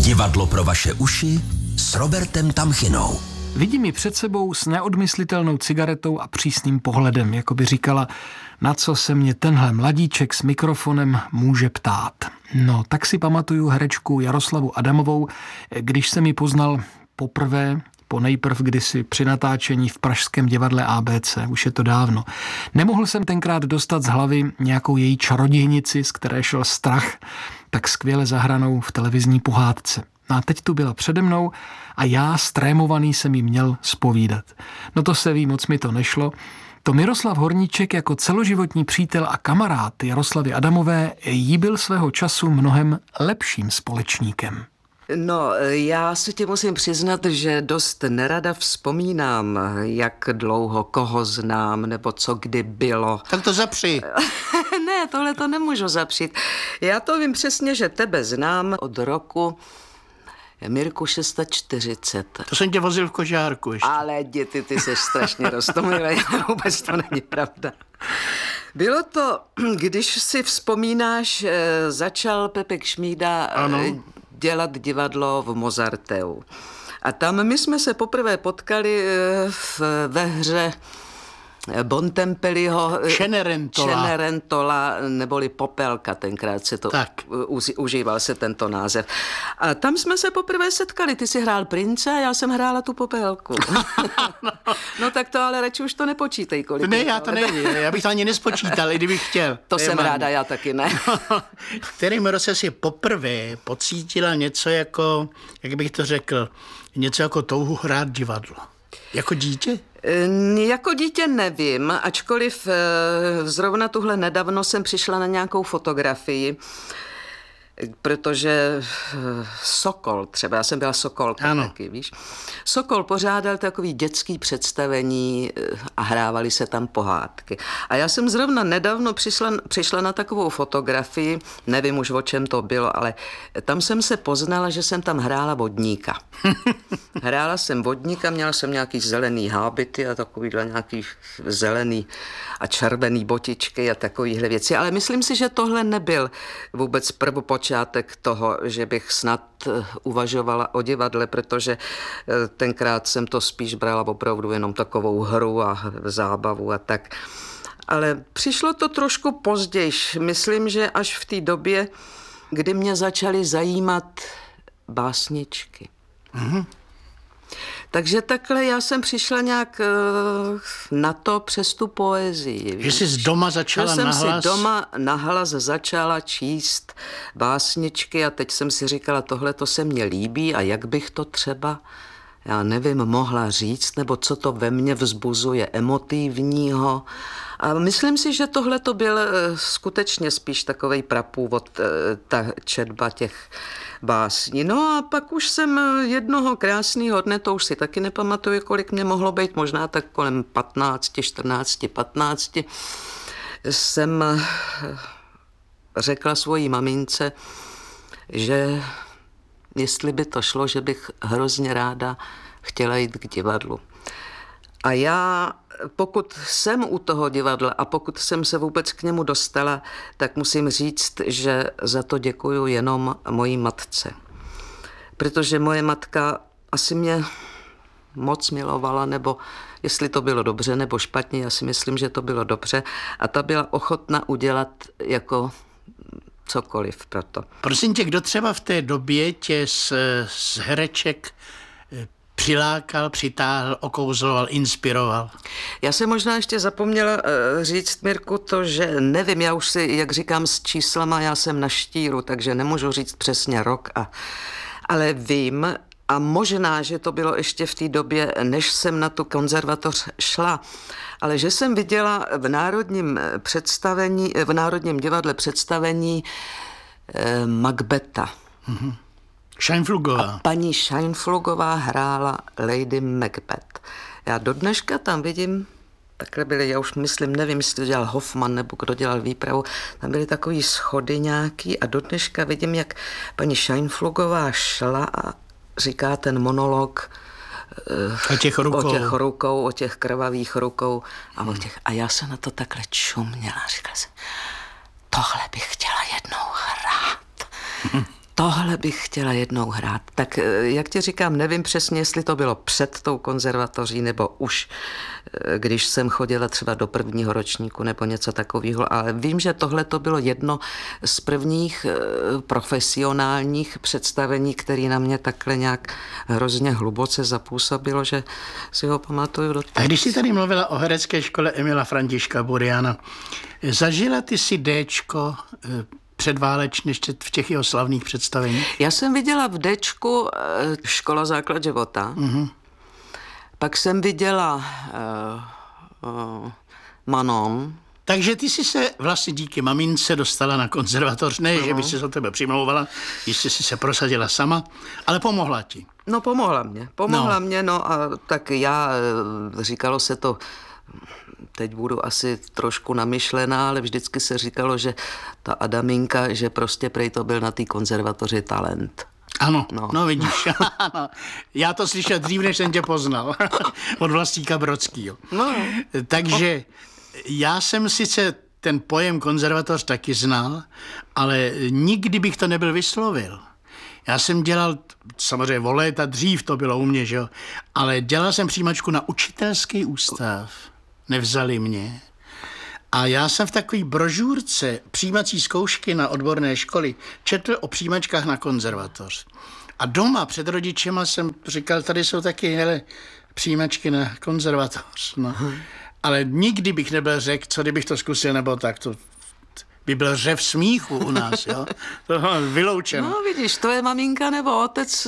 Divadlo pro vaše uši s Robertem Tamchinou. Vidím ji před sebou s neodmyslitelnou cigaretou a přísným pohledem, jako by říkala, na co se mě tenhle mladíček s mikrofonem může ptát. No, tak si pamatuju herečku Jaroslavu Adamovou, když jsem ji poznal poprvé, nejprv kdysi při natáčení v pražském divadle ABC, už je to dávno. Nemohl jsem tenkrát dostat z hlavy nějakou její čarodějnici, z které šel strach, tak skvěle zahranou v televizní pohádce. No a teď tu byla přede mnou a já, strémovaný, jsem jí měl zpovídat. No to se ví, moc mi to nešlo. To Miroslav Horníček jako celoživotní přítel a kamarád Jaroslavy Adamové jí byl svého času mnohem lepším společníkem. No, já se ti musím přiznat, že dost nerada vzpomínám, jak dlouho koho znám, nebo co kdy bylo. Tak to zapři. Ne, tohle to nemůžu zapřít. Já to vím přesně, že tebe znám od roku, Mirku, 640. To jsem tě vozil v kožárku ještě. Ale děti, ty jsi strašně roztomilý, vůbec to není pravda. Bylo to, když si vzpomínáš, začal Pepek Šmída dělat divadlo v Mozarteu. A tam my jsme se poprvé potkali ve hře Bontempelliho Cenerentola, neboli Popelka, tenkrát se to užíval se tento název. A tam jsme se poprvé setkali, ty jsi hrál prince a já jsem hrála tu Popelku. No tak to ale radši už to nepočítej, kolik. Ne, já to nevím, já bych to ani nespočítal, i kdybych chtěl. To jsem ráda, já taky ne. V kterém roce si poprvé pocítila něco jako, jak bych to řekl, něco jako touhu hrát divadlo? Jako dítě? Jako dítě nevím, ačkoliv zrovna tuhle nedávno jsem přišla na nějakou fotografii, protože Sokol třeba, já jsem byla Sokolka taky, víš. Sokol pořádal takový dětský představení a hrávali se tam pohádky. A já jsem zrovna nedávno přišla na takovou fotografii, nevím už o čem to bylo, ale tam jsem se poznala, že jsem tam hrála vodníka. Hrála jsem vodníka, měla jsem nějaký zelený hábity a takovýhle nějaký zelený a červený botičky a takovýhle věci. Ale myslím si, že tohle nebyl vůbec prvopočátek toho, že bych snad uvažovala o divadle, protože tenkrát jsem to spíš brala opravdu jenom takovou hru a zábavu a tak. Ale přišlo to trošku později. Myslím, že až v té době, kdy mě začaly zajímat básničky. Mhm. Takže takhle já jsem přišla nějak na to přes tu poezii. Že jsi z doma začala nahlas? Že jsem si doma nahlas začala číst básničky a teď jsem si říkala, tohle to se mně líbí a jak bych to třeba, já nevím, mohla říct, nebo co to ve mně vzbuzuje emotivního. A myslím si, že tohle to byl skutečně spíš takovej prapůvod, ta četba těch básní. No a pak už jsem jednoho krásného dne, to už si taky nepamatuju, kolik mě mohlo být, možná tak kolem 15, 14, 15, jsem řekla svojí mamince, že jestli by to šlo, že bych hrozně ráda chtěla jít k divadlu. A já, pokud jsem u toho divadla a pokud jsem se vůbec k němu dostala, tak musím říct, že za to děkuju jenom mojí matce. Protože moje matka asi mě moc milovala, nebo jestli to bylo dobře nebo špatně, já si myslím, že to bylo dobře. A ta byla ochotna udělat jako cokoliv pro to. Prosím tě, kdo třeba v té době tě z hereček přilákal, přitáhl, okouzloval, inspiroval? Já jsem možná ještě zapomněla říct, Mirku, to, že nevím, já už si, jak říkám, s číslama, já jsem na štíru, takže nemůžu říct přesně rok, ale vím, a možná, že to bylo ještě v té době, než jsem na tu konzervatoř šla, ale že jsem viděla v Národním divadle představení Macbeta. Mhm. Scheinflugová. A paní Scheinflugová hrála Lady Macbeth. Já do dneška tam vidím, takhle byly, já už myslím, nevím, jestli to dělal Hoffman nebo kdo dělal výpravu, tam byly takový schody nějaký a do dneška vidím, jak paní Scheinflugová šla a říká ten monolog o těch rukou, o těch krvavých rukou a já se na to takhle čuměla. Říkala jsem, tohle bych chtěla jednou hrát. tohle bych chtěla jednou hrát. Tak jak ti říkám, nevím přesně, jestli to bylo před tou konzervatoří, nebo už když jsem chodila třeba do prvního ročníku nebo něco takového, ale vím, že tohle to bylo jedno z prvních profesionálních představení, které na mě takhle nějak hrozně hluboce zapůsobilo, že si ho pamatuju do. A když jsi tady mluvila o herecké škole Emila Františka Buriana, zažila ty si Déčko předválečně ještě v těch jeho slavných představeních? Já jsem viděla v Déčku Škola základ života. Mm-hmm. Pak jsem viděla Manon. Takže ty jsi se vlastně díky mamince dostala na konzervatoř. Ne, že by si se o tebe přimlouvala, jistě jsi se prosadila sama, ale pomohla ti. No pomohla mě, no a tak já, říkalo se to, teď budu asi trošku namyšlená, ale vždycky se říkalo, že ta Adaminka, že prostě prej to byl na té konzervatoři talent. Ano, no vidíš. Já to slyšel dřív, než jsem tě poznal. Od Vlastíka Brodskýho. No. Takže já jsem sice ten pojem konzervatoř taky znal, ale nikdy bych to nebyl vyslovil. Já jsem dělal, samozřejmě o léta dřív to bylo u mě, že jo, ale dělal jsem přijímačku na učitelský ústav. Nevzali mě. A já jsem v takové brožurce přijímací zkoušky na odborné školy četl o přijímačkách na konzervatoř. A doma před rodičema jsem říkal, tady jsou taky přijímačky na konzervatoř. No. Ale nikdy bych nebyl řekl, co kdybych to zkusil, nebo tak to by byl řev smíchu u nás, jo? To vyloučeno. No vidíš, tvoje maminka nebo otec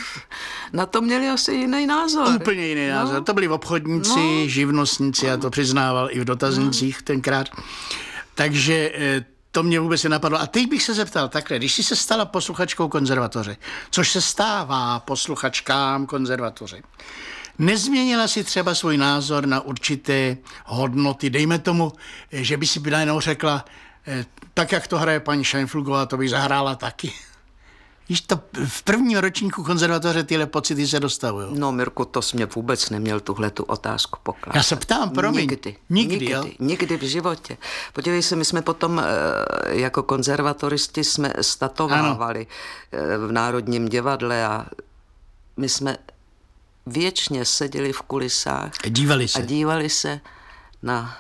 na to měli asi jiný názor. Úplně jiný názor. To byli obchodníci, živnostníci, já to přiznával i v dotaznicích tenkrát. Takže to mě vůbec nenapadlo. A teď bych se zeptal takhle, když jsi se stala posluchačkou konzervatoře, což se stává posluchačkám konzervatoře, nezměnila si třeba svůj názor na určité hodnoty? Dejme tomu, že by si najednou řekla, tak jak to hraje paní Šajnflugová, to bych zahrála taky. Víš, to v prvním ročníku konzervatoře tyhle pocity se dostavují. No Mirku, to jsi mě vůbec neměl tuhletu otázku pokládat. Já se ptám, promiň. Nikdy v životě. Podívej se, my jsme potom jako konzervatoristi jsme statovávali v Národním divadle a my jsme věčně seděli v kulisách a dívali se na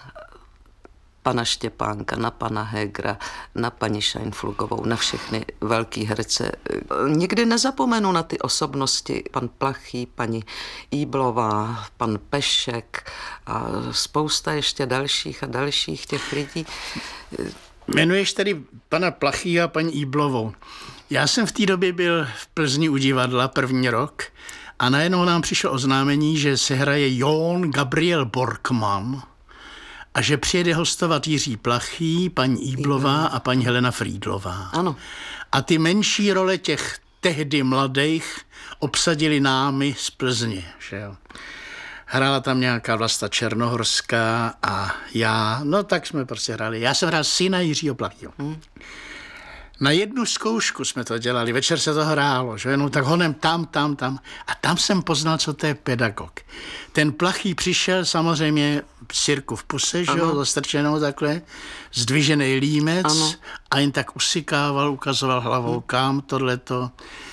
pana Štěpánka, na pana Hegera, na paní Šajnflugovou, na všechny velký herce. Nikdy nezapomenu na ty osobnosti. Pan Plachý, paní Íblová, pan Pešek a spousta ještě dalších a dalších těch lidí. Jmenuješ tady pana Plachý a paní Íblovou. Já jsem v té době byl v Plzni u divadla první rok a najednou nám přišlo oznámení, že se hraje Johann Gabriel Borkmann a že přijede hostovat Jiří Plachý, paní Íblová a paní Helena Frýdlová. Ano. A ty menší role těch tehdy mladých obsadili námi z Plzně. Že jo? Hrála tam nějaká Vlasta Černohorská a já, no tak jsme prostě hráli. Já jsem hrál syna Jiřího Plachýho. Na jednu zkoušku jsme to dělali, večer se to hrálo, že no tak honem tam. A tam jsem poznal, co to je pedagog. Ten Plachý přišel samozřejmě sirku v puse, že jo, zastrčenou takhle, zdvižený límec a jen tak usikával, ukazoval hlavou kam tohleto.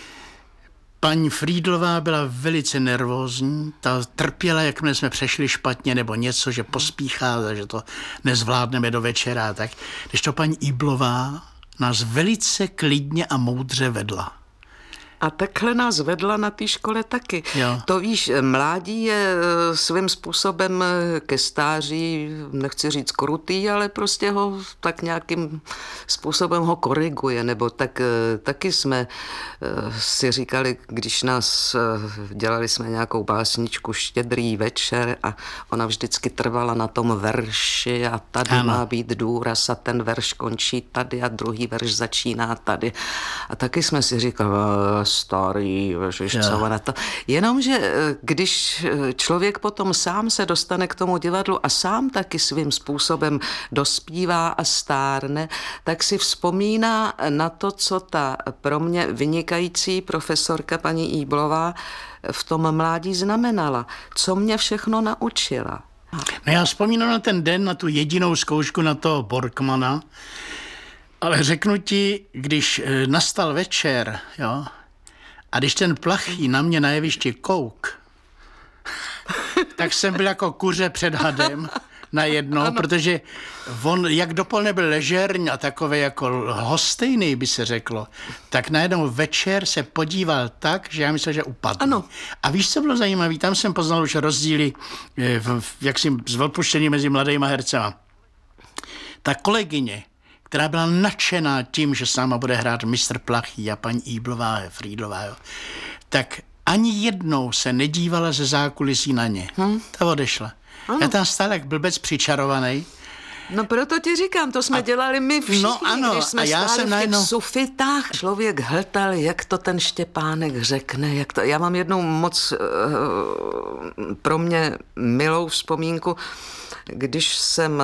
Paní Frýdlová byla velice nervózní, ta trpěla, jakmile jsme přešli špatně nebo něco, že pospíchá, že to nezvládneme do večera. Tak, když to paní Íblová nás velice klidně a moudře vedla. A takhle nás vedla na té škole taky. Jo. To víš, mládí je svým způsobem ke stáří, nechci říct krutý, ale prostě ho tak nějakým způsobem ho koriguje, nebo taky jsme si říkali, když nás dělali jsme nějakou básničku Štědrý večer a ona vždycky trvala na tom verši a tady má být důraz a ten verš končí tady a druhý verš začíná tady. A taky jsme si říkali, starý, co ona to. Jenomže když člověk potom sám se dostane k tomu divadlu a sám taky svým způsobem dospívá a stárne, tak si vzpomíná na to, co ta pro mě vynikající profesorka paní Íblová v tom mládí znamenala. Co mě všechno naučila. No já vzpomínám na ten den, na tu jedinou zkoušku na toho Borkmana. Ale řeknu ti, když nastal večer, jo, a když ten Plachý na mě na jevišti kouk, tak jsem byl jako kuře před hadem najednou, protože on, jak dopoledne byl ležerní a takový jako hostejný, by se řeklo, tak najednou večer se podíval tak, že já myslel, že upadl. Ano. A víš, co bylo zajímavé? Tam jsem poznal už rozdíly jaksi z odpuštění mezi mladýma hercema. Ta kolegyně, která byla nadšená tím, že s náma bude hrát mistr Plachý a paní Íblová, Frýdlová, jo, tak ani jednou se nedívala ze zákulisí na ně. Ta odešla. Ano. Já tam stál jak blbec přičarovaný. No proto ti říkám, to jsme dělali my všichni, no ano, když jsme stáli v těch sufitách. Člověk hltal, jak to ten Štěpánek řekne. Jak to... Já mám jednou moc pro mě milou vzpomínku, když jsem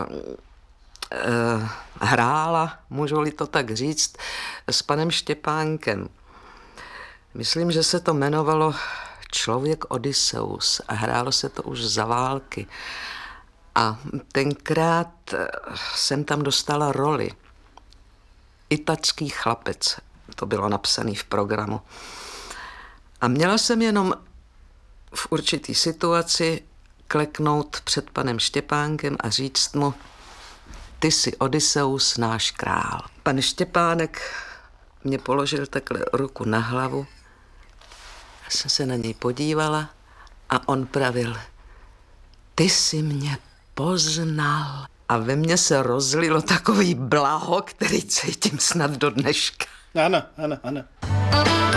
hrála, můžu-li to tak říct, s panem Štěpánkem. Myslím, že se to jmenovalo Člověk Odysseus a hrálo se to už za války. A tenkrát jsem tam dostala roli. Italský chlapec, to bylo napsané v programu. A měla jsem jenom v určitý situaci kleknout před panem Štěpánkem a říct mu: ty jsi Odysseus, náš král. Pan Štěpánek mě položil takhle ruku na hlavu. Já jsem se na něj podívala a on pravil: ty jsi mě poznal. A ve mně se rozlilo takový blaho, který cítím snad do dneška. Ano.